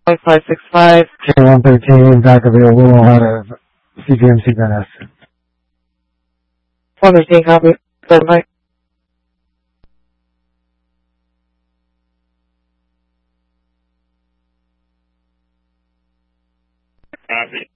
565. K113, back available out of CPMC Van Esten. 113 copy. Standby. Copy.